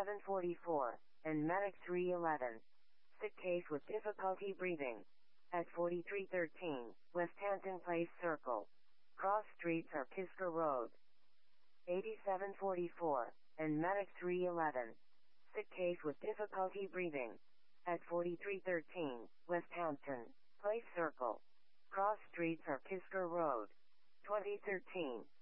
8744, and Medic 311. Sick case with difficulty breathing. At 4313, West Hampton Place Circle. Cross streets or Kisker Road. 8744, and Medic 311. Sick case with difficulty breathing. At 4313, West Hampton Place Circle. Cross streets or Kisker Road. 2013.